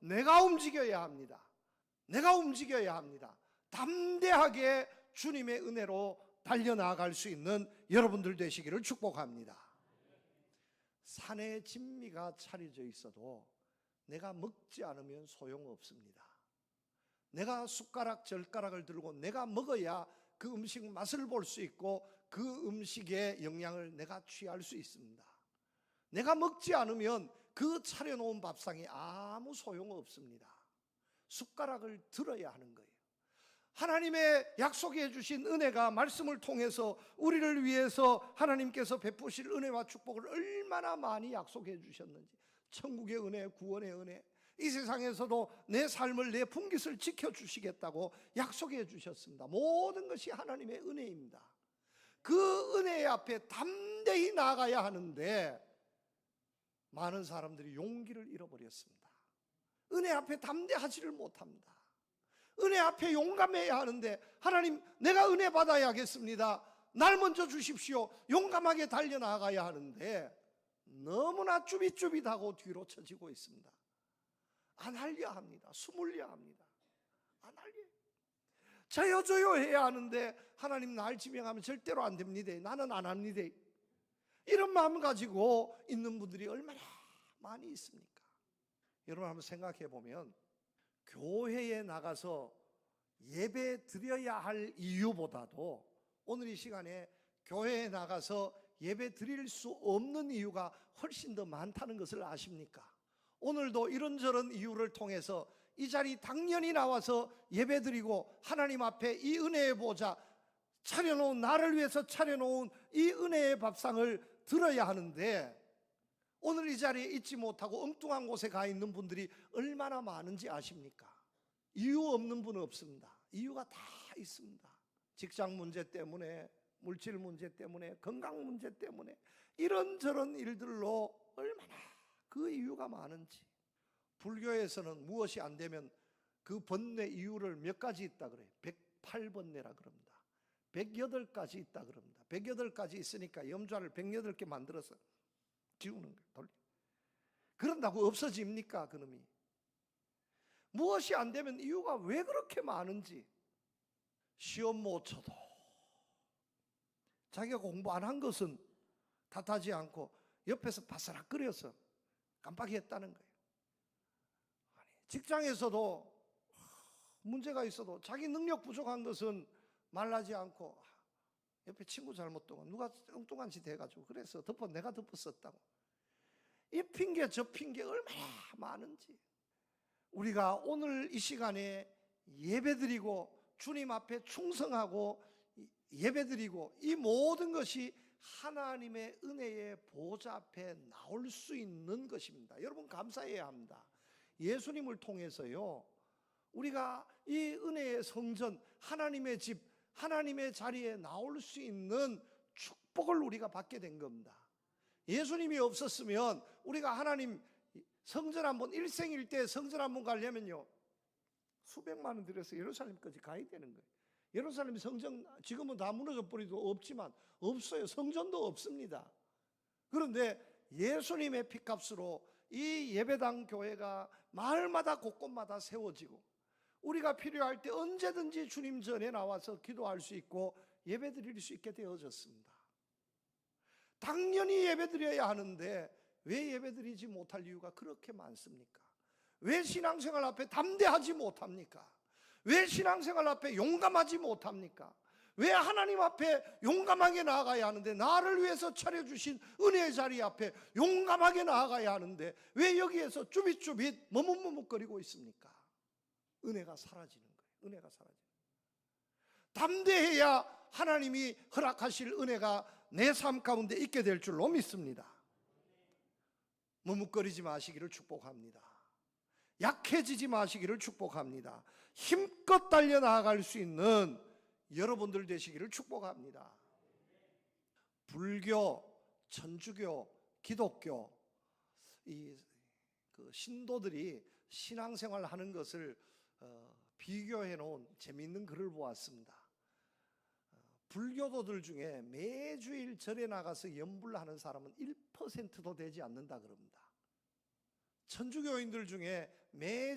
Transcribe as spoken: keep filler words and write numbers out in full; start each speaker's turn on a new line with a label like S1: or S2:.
S1: 내가 움직여야 합니다. 내가 움직여야 합니다. 담대하게 주님의 은혜로 달려나갈 수 있는 여러분들 되시기를 축복합니다. 산에 진미가 차려져 있어도 내가 먹지 않으면 소용없습니다. 내가 숟가락 젓가락을 들고 내가 먹어야 그 음식 맛을 볼 수 있고 그 음식의 영양을 내가 취할 수 있습니다. 내가 먹지 않으면 그 차려놓은 밥상이 아무 소용없습니다. 숟가락을 들어야 하는 거예요. 하나님의 약속해 주신 은혜가 말씀을 통해서 우리를 위해서 하나님께서 베푸실 은혜와 축복을 얼마나 많이 약속해 주셨는지, 천국의 은혜, 구원의 은혜, 이 세상에서도 내 삶을, 내 품깃을 지켜주시겠다고 약속해 주셨습니다. 모든 것이 하나님의 은혜입니다. 그 은혜 앞에 담대히 나아가야 하는데 많은 사람들이 용기를 잃어버렸습니다. 은혜 앞에 담대하지를 못합니다. 은혜 앞에 용감해야 하는데, 하나님 내가 은혜 받아야겠습니다, 날 먼저 주십시오, 용감하게 달려나가야 하는데 너무나 쭈빗쭈빗하고 뒤로 처지고 있습니다. 안 하려 합니다. 숨으려 합니다. 안 하려. 저요 저요 해야 하는데 하나님 날 지명하면 절대로 안 됩니다, 나는 안 합니다, 이런 마음 가지고 있는 분들이 얼마나 많이 있습니까? 여러분 한번 생각해 보면 교회에 나가서 예배 드려야 할 이유보다도 오늘 이 시간에 교회에 나가서 예배 드릴 수 없는 이유가 훨씬 더 많다는 것을 아십니까? 오늘도 이런저런 이유를 통해서 이 자리 당연히 나와서 예배 드리고 하나님 앞에 이 은혜의 보좌, 차려놓은, 나를 위해서 차려놓은 이 은혜의 밥상을 들어야 하는데 오늘 이 자리에 있지 못하고 엉뚱한 곳에 가 있는 분들이 얼마나 많은지 아십니까? 이유 없는 분은 없습니다. 이유가 다 있습니다. 직장 문제 때문에, 물질 문제 때문에, 건강 문제 때문에, 이런저런 일들로 얼마나 그 이유가 많은지. 불교에서는 무엇이 안 되면 그 번뇌 이유를 몇 가지 있다 그래요. 백팔 번뇌라 그럽니다. 백여덟 가지 있다 그럽니다. 백여덟 가지 있으니까 염좌를 백여덟 개 만들어서 지우는 거예요. 돌려. 그런다고 없어집니까, 그놈이? 무엇이 안 되면 이유가 왜 그렇게 많은지. 시험 못 쳐도 자기가 공부 안 한 것은 탓하지 않고 옆에서 바스락거려서 깜빡했다는 거예요. 아니, 직장에서도 문제가 있어도 자기 능력 부족한 것은 말하지 않고 옆에 친구 잘못 두고 누가 엉뚱한 짓 해가지고 그래서 덮어, 내가 덮었었다고. 이 핑계 저 핑계 얼마나 많은지. 우리가 오늘 이 시간에 예배드리고 주님 앞에 충성하고 예배드리고 이 모든 것이 하나님의 은혜의 보좌 앞에 나올 수 있는 것입니다. 여러분 감사해야 합니다. 예수님을 통해서요, 우리가 이 은혜의 성전, 하나님의 집, 하나님의 자리에 나올 수 있는 축복을 우리가 받게 된 겁니다. 예수님이 없었으면 우리가 하나님 성전 한번, 일생일대 성전 한번 가려면요 수백만 원 들여서 예루살렘까지 가야 되는 거예요. 예루살렘 성전 지금은 다 무너져 버리도 없지만 없어요. 성전도 없습니다. 그런데 예수님의 피값으로 이 예배당 교회가 마을마다 곳곳마다 세워지고 우리가 필요할 때 언제든지 주님 전에 나와서 기도할 수 있고 예배 드릴 수 있게 되어졌습니다. 당연히 예배 드려야 하는데 왜 예배 드리지 못할 이유가 그렇게 많습니까? 왜 신앙생활 앞에 담대하지 못합니까? 왜 신앙생활 앞에 용감하지 못합니까? 왜 하나님 앞에 용감하게 나아가야 하는데, 나를 위해서 차려주신 은혜의 자리 앞에 용감하게 나아가야 하는데 왜 여기에서 쭈빗쭈빗 머뭇머뭇거리고 있습니까? 은혜가 사라지는 거예요. 은혜가 사라지는 거예요. 담대해야 하나님이 허락하실 은혜가 내 삶 가운데 있게 될 줄로 믿습니다. 머뭇거리지 마시기를 축복합니다. 약해지지 마시기를 축복합니다. 힘껏 달려나갈 수 있는 여러분들 되시기를 축복합니다. 불교, 천주교, 기독교 이 그 신도들이 신앙생활 하는 것을 어, 비교해 놓은 재미있는 글을 보았습니다. 어, 불교도들 중에 매주일 절에 나가서 염불하는 사람은 일 퍼센트도 되지 않는다 그럽니다. 천주교인들 중에 매